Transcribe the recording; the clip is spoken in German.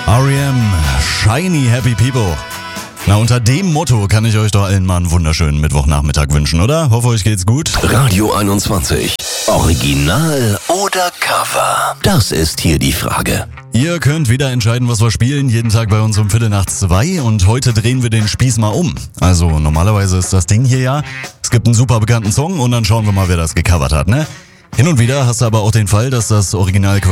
R.E.M. Shiny Happy People. Na, unter dem Motto kann ich euch doch allen mal einen wunderschönen Mittwochnachmittag wünschen, oder? Hoffe, euch geht's gut. Radio 21. Original oder Cover? Das ist hier die Frage. Ihr könnt wieder entscheiden, was wir spielen, jeden Tag bei uns um 1:45 und heute drehen wir den Spieß mal um. Also normalerweise ist das Ding hier ja, es gibt einen super bekannten Song und dann schauen wir mal, wer das gecovert hat, ne? Hin und wieder hast du aber auch den Fall, dass das Original